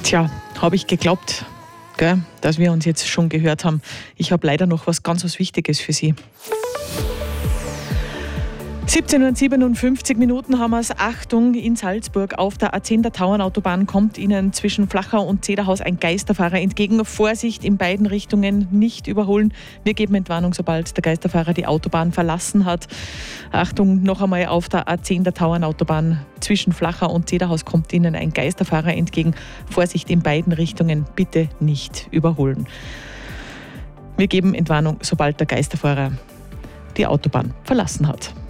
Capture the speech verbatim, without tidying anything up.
Tja, habe ich geglaubt, gell, dass wir uns jetzt schon gehört haben. Ich habe leider noch was ganz was Wichtiges für Sie. siebzehn Uhr siebenundfünfzig Minuten haben wir es. Achtung, in Salzburg auf der A zehn der Tauernautobahn kommt Ihnen zwischen Flachau und Zederhaus ein Geisterfahrer entgegen. Vorsicht, in beiden Richtungen nicht überholen. Wir geben Entwarnung, sobald der Geisterfahrer die Autobahn verlassen hat. Achtung, noch einmal auf der A zehn der Tauernautobahn zwischen Flachau und Zederhaus kommt Ihnen ein Geisterfahrer entgegen. Vorsicht, in beiden Richtungen bitte nicht überholen. Wir geben Entwarnung, sobald der Geisterfahrer die Autobahn verlassen hat.